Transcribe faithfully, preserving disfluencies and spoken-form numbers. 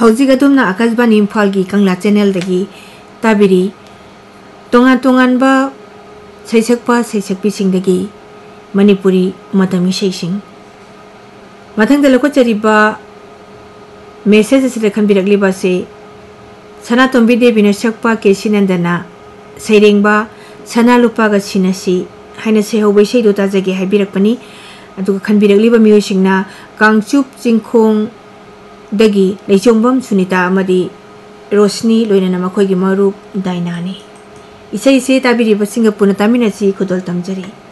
हौजिक अदुमना आकाशवाणी इम्फाल की कंगला channel दगी ताबिरी तोंगान तोंगानबा सैसकपा सैसकपिसिंगदगी Manipuri मतमी sensing मथंगदा लकोचरिबा message असिदा खनबिरगलिबा से सनातोंबी देवीना सकपा केसिनंदना सैरेंबा सना लुपागा सिनसी हाइना से हौबै सैदो ताजगे हाइबिरकपनी अदुगा खनबिरगलिबा मियोसिंगना कांगचुप चिंखोंग दगी लेचोंबम सुनीता अमदी रोशनी लोइनना मखोइगी मरुप दाइनानी इसे इसे ताबिरिबा सिंगा पुना तामिनासी खुदोल तमजरी।